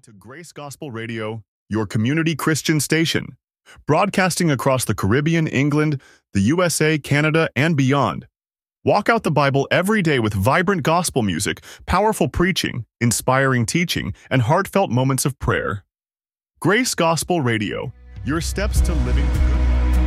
to Grace Gospel Radio, your community Christian station, broadcasting across the Caribbean, England, the USA, Canada, and beyond. Walk out the Bible every day with vibrant gospel music, powerful preaching, inspiring teaching, and heartfelt moments of prayer. Grace Gospel Radio, your steps to living.